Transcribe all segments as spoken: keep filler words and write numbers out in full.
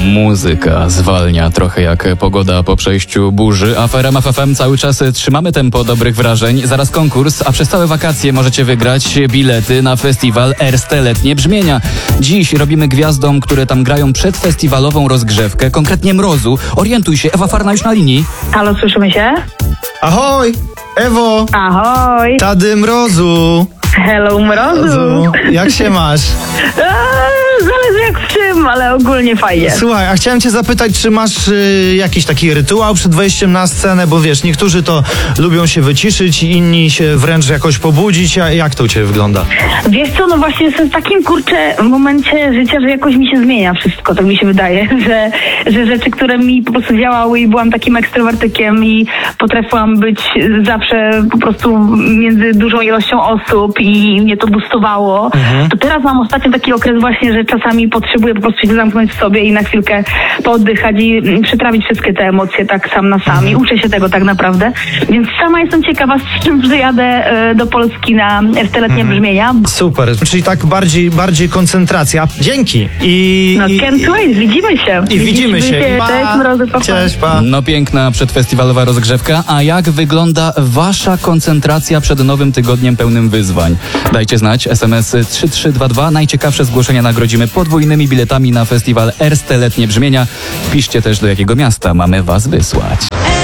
Muzyka zwalnia trochę jak pogoda po przejściu burzy, a w R M F F M cały czas trzymamy tempo dobrych wrażeń. Zaraz konkurs, a przez całe wakacje możecie wygrać bilety na festiwal Erste Letnie Brzmienia. Dziś robimy gwiazdom, które tam grają przedfestiwalową rozgrzewkę, konkretnie Mrozu. Orientuj się, Ewa Farna już na linii. Halo, słyszymy się? Ahoj, Ewo! Ahoj! Tady Mrozu! Hello, Mrozu! Jak się masz? Eee, zależy jak w czym, ale ogólnie fajnie. Słuchaj, a chciałem cię zapytać, czy masz y, jakiś taki rytuał przed wejściem na scenę, bo wiesz, niektórzy to lubią się wyciszyć, inni się wręcz jakoś pobudzić, a jak to u ciebie wygląda? Wiesz co, no właśnie jestem w takim, kurczę, momencie życia, że jakoś mi się zmienia wszystko, tak mi się wydaje, że, że rzeczy, które mi po prostu działały i byłam takim ekstrawertykiem i potrafiłam być zawsze po prostu między dużą ilością osób i mnie to boostowało, mhm. to teraz mam ostatnio taki okres właśnie, że czasami potrzebuję po prostu się zamknąć w sobie i na chwilkę pooddychać i przetrawić wszystkie te emocje tak sam na sam mhm. i uczę się tego tak naprawdę, więc sama jestem ciekawa, z czym przyjadę e, do Polski na Erste Letnie mhm. Brzmienia. Super, czyli tak bardziej, bardziej koncentracja. Dzięki. I, no i, can't wait, widzimy się. I widzimy się. się. Pa. Cześć, Mrozy, pa, pa. Cześć, pa. No piękna przedfestiwalowa rozgrzewka, a jak wygląda wasza koncentracja przed nowym tygodniem pełnym wyzwań? Dajcie znać, S M S trzy trzy dwa dwa. Najciekawsze zgłoszenia nagrodzimy podwójnymi biletami na festiwal Erste Letnie Brzmienia. Piszcie też, do jakiego miasta mamy was wysłać.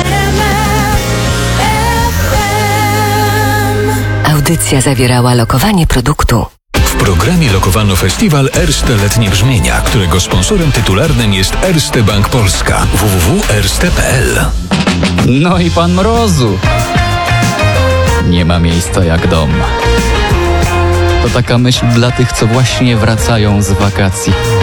Audycja zawierała lokowanie produktu. W programie lokowano festiwal Erste Letnie Brzmienia, którego sponsorem tytularnym jest Erste Bank Polska. w w w kropka erste kropka p l. No i pan Mrozu. Nie ma miejsca jak dom. To taka myśl dla tych, co właśnie wracają z wakacji.